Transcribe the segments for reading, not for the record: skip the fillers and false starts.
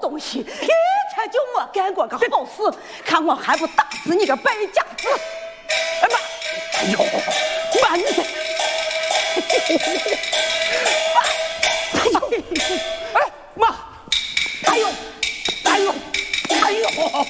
东西，一天就没干过个好事，看我还不打死你个败家子！ 哎妈！哎呦，妈你这！哎妈！哎呦！哎呦！哎呦！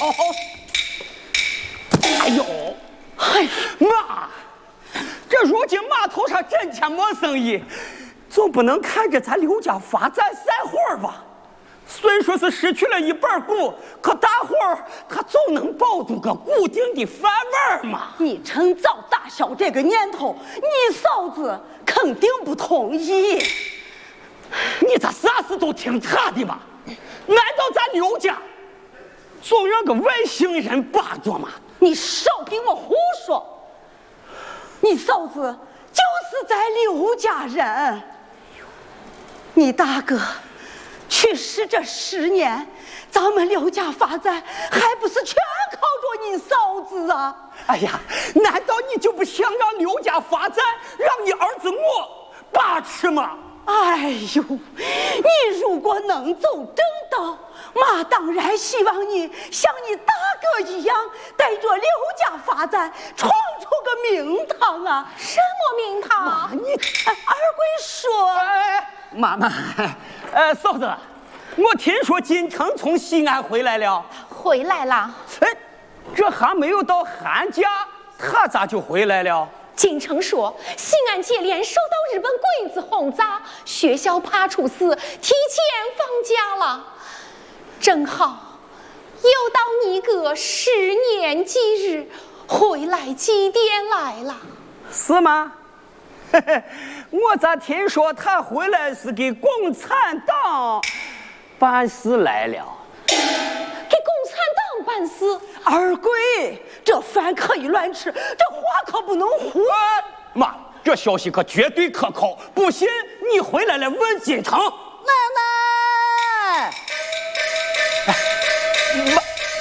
哎呦！哎妈！这如今码头上挣钱没生意，总不能看着咱刘家发展散伙吧？虽说是失去了一半股，可大伙儿他总能保住个固定的饭碗嘛。 你趁早打消这个念头，你嫂子肯定不同意。 你这啥事都听他的吧？难道咱刘家总让个外星人霸着吗？ 你少给我胡说！你嫂子就是咱刘家人，你大哥去世这10年，咱们刘家发展还不是全靠着你嫂子啊！ 哎呀，难道你就不想让刘家发展，让你儿子我把持吗？ 哎呦，你如果能走正道，妈当然希望你像你大哥一样，带着刘家发展，闯出个名堂啊！ 什么名堂？ 妈，你二贵说， 妈妈，嫂子，我听说金城从西安回来了。 回来了。 哎，这还没有到寒假，他咋就回来了？ 金城说，西安接连受到日本鬼子轰炸，学校怕出事，提前放假了。正好又到你个10年忌日，回来祭奠来了。 是吗？我咋听说他回来是给共产党办事来了？ 给共产党办事？ 二贵，这饭可以乱吃，这话可不能胡。 妈，这消息可绝对可靠，不信你回来问金城。 奶奶， 妈，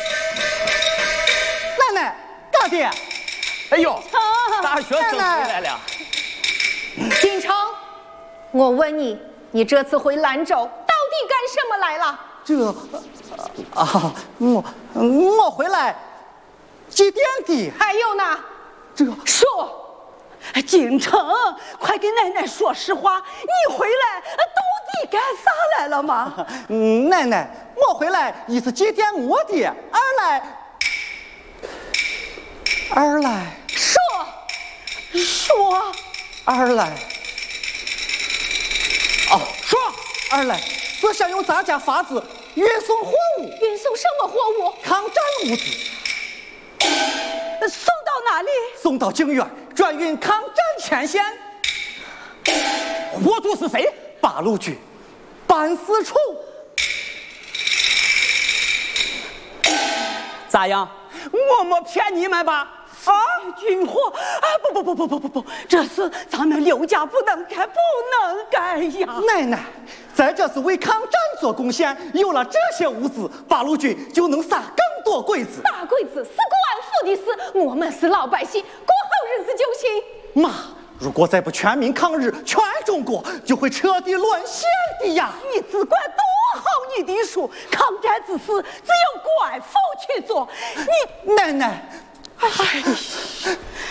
奶奶，干爹！ 哎呦，大学生回来了。 金城，我问你，你这次回兰州到底干什么来了？ 我回来祭奠的。 还有呢？ 说，金城，快给奶奶说实话，你回来到底干啥来了吗？ 奶奶，我回来一是祭奠我爹，二来说， 二来是想用咱家法子运送货物。 运送什么货物？ 抗战物资。 送到哪里？ 送到靖远，转运抗战前线。 活主是谁 ？8路军办事处。 咋样？我没骗你们吧？ 军火不，这事咱们刘家不能干呀！ 奶奶，咱这是为抗战做贡献，有了这些物资，8路军就能杀更多鬼子。 打鬼子是官府的事，我们是老百姓，过好日子就行。 妈，如果再不全民抗日，全中国就会彻底沦陷的呀！ 你只管读好你的书，抗战之事只有官府去做。 奶奶，